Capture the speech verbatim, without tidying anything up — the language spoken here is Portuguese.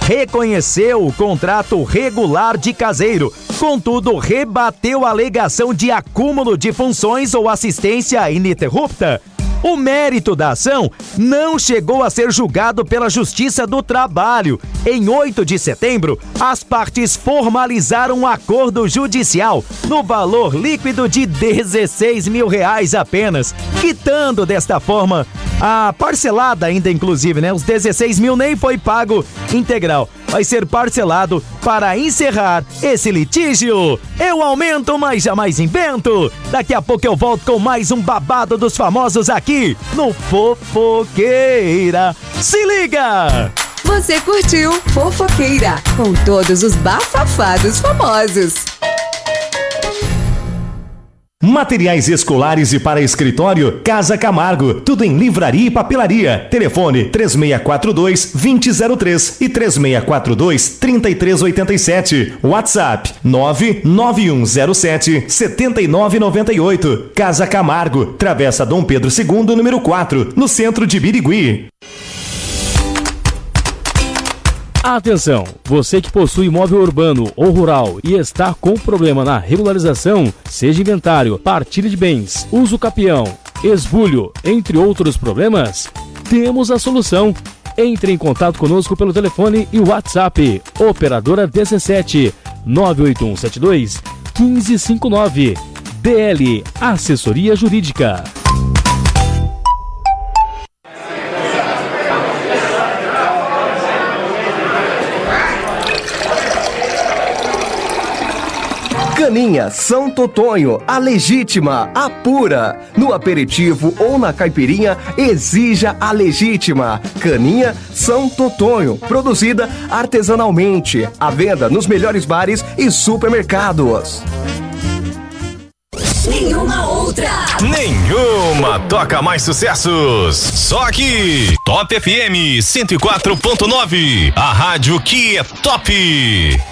reconheceu o contrato regular de caseiro, contudo rebateu a alegação de acúmulo de funções ou assistência ininterrupta. O mérito da ação não chegou a ser julgado pela Justiça do Trabalho. Em oito de setembro, as partes formalizaram um acordo judicial no valor líquido de dezesseis mil reais apenas, quitando desta forma a parcelada ainda, inclusive, né? Os dezesseis mil nem foi pago integral. Vai ser parcelado para encerrar esse litígio. Eu aumento, mas jamais invento. Daqui a pouco eu volto com mais um babado dos famosos aqui no Fofoqueira. Se liga! Você curtiu Fofoqueira, com todos os bafafados famosos. Materiais escolares e para escritório, Casa Camargo. Tudo em livraria e papelaria. Telefone três seis quatro dois, dois zero zero três e três seis quatro dois, três três oito sete. WhatsApp nove nove um zero sete, sete nove nove oito. Casa Camargo, Travessa Dom Pedro segundo, número quatro, no centro de Birigui. Atenção! Você que possui imóvel urbano ou rural e está com problema na regularização, seja inventário, partilha de bens, uso capião, esbulho, entre outros problemas, temos a solução. Entre em contato conosco pelo telefone e WhatsApp. Operadora dezessete, nove oito um sete dois, um cinco cinco nove. D L Assessoria Jurídica. Caninha Santo Tonho, a legítima, a pura. No aperitivo ou na caipirinha, exija a legítima. Caninha Santo Tonho, produzida artesanalmente. À venda nos melhores bares e supermercados. Nenhuma outra. Nenhuma toca mais sucessos. Só aqui, Top F M cento e quatro ponto nove. A rádio que é top.